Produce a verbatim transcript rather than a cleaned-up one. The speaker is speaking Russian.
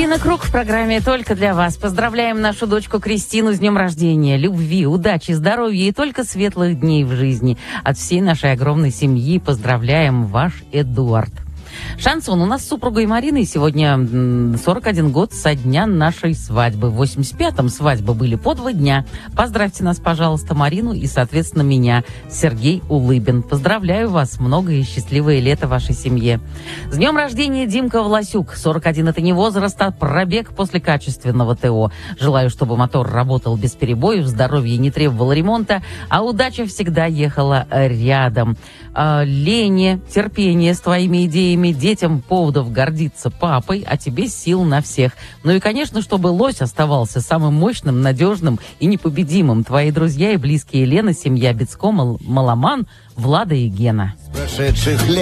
Ирина Круг в программе «Только для вас». Поздравляем нашу дочку Кристину с днем рождения, любви, удачи, здоровья и только светлых дней в жизни. От всей нашей огромной семьи поздравляем, ваш Эдуард. Шансон. У нас с супругой Мариной сегодня сорок один год со дня нашей свадьбы. В восемьдесят пятом свадьбы были по два дня. Поздравьте нас, пожалуйста, Марину и, соответственно, меня, Сергей Улыбин. Поздравляю вас. Многое и счастливое лето вашей семье. С днем рождения Димка Власюк. сорок один это не возраст, а пробег после качественного ТО. Желаю, чтобы мотор работал без перебоев, здоровье не требовало ремонта, а удача всегда ехала рядом. А, Лене, терпение с твоими идеями, детям поводов гордиться папой, а тебе сил на всех. Ну и, конечно, чтобы лось оставался самым мощным, надежным и непобедимым. Твои друзья и близкие Лена, семья Бецко, Маломан, Влада и Гена.